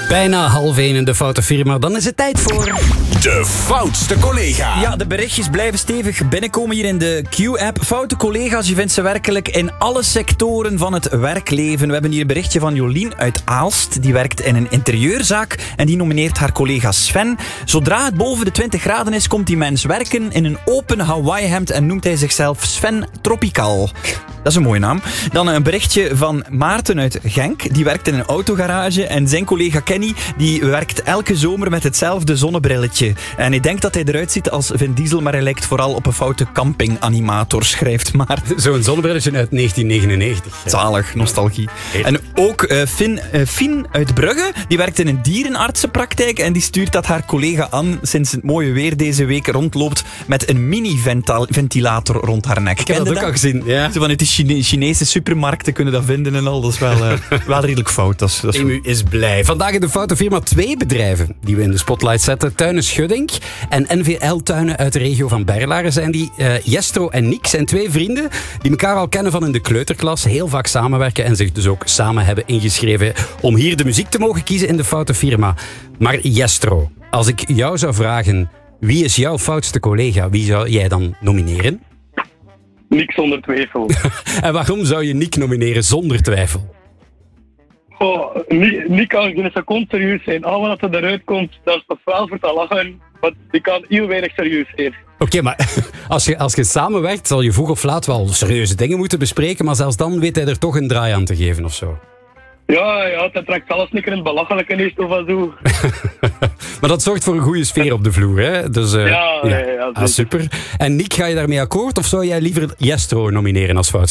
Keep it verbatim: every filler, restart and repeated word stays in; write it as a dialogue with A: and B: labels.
A: Bijna half één in de foute firma. Dan is het tijd voor...
B: De foutste collega.
C: Ja, de berichtjes blijven stevig binnenkomen hier in de Q-app. Foute collega's, je vindt ze werkelijk in alle sectoren van het werkleven. We hebben hier een berichtje van Jolien uit Aalst. Die werkt in een interieurzaak en die nomineert haar collega Sven. Zodra het boven de twintig graden is, komt die mens werken in een open Hawaii-hemd en noemt hij zichzelf Sven Tropical. Dat is een mooie naam. Dan een berichtje van Maarten uit Genk. Die werkt in een autogarage en zijn collega Kenny die werkt elke zomer met hetzelfde zonnebrilletje. En ik denk dat hij eruit ziet als Vin Diesel, maar hij lijkt vooral op een foute campinganimator, schrijft Maarten.
A: Zo'n zonnebrilletje uit negentien negenennegentig.
C: Zalig, nostalgie. En ook uh, Finn, uh, Fien uit Brugge, die werkt in een dierenartsenpraktijk en die stuurt dat haar collega Anne sinds het mooie weer deze week rondloopt met een mini-ventilator rond haar nek.
A: Ik heb dat ook al gezien. Ja.
C: Zo van uit die Chine- Chinese supermarkten kunnen dat vinden en al. Dat is wel, uh, wel redelijk fout. Dat is, dat is
A: Emu is blij. Vandaag in de foute firma twee bedrijven die we in de spotlight zetten. Tuinen Schuddink en N V L-tuinen uit de regio van Berlaren zijn die. Uh, Jestro en Nick zijn twee vrienden die elkaar al kennen van in de kleuterklas. Heel vaak samenwerken en zich dus ook samen hebben ingeschreven om hier de muziek te mogen kiezen in de foute firma. Maar Jestro, als ik jou zou vragen, wie is jouw foutste collega? Wie zou jij dan nomineren?
D: Niks zonder twijfel.
A: En waarom zou je Nick nomineren zonder twijfel?
D: Oh, Nick kan geen seconde serieus zijn. Al wat er eruit komt, dat is toch wel voor te lachen. Maar die kan heel weinig serieus zijn.
A: Oké, okay, maar als je, als je samenwerkt, zal je vroeg of laat wel serieuze dingen moeten bespreken. Maar zelfs dan weet hij er toch een draai aan te geven of zo.
D: Ja, ja, dat trekt alles niet in het belachelijke eerst of wat zo.
A: Maar dat zorgt voor een goede sfeer op de vloer, hè? Dus, uh,
D: ja, ja, ja, ja
A: ah, super. En Nick, ga je daarmee akkoord of zou jij liever Jestro nomineren als fout?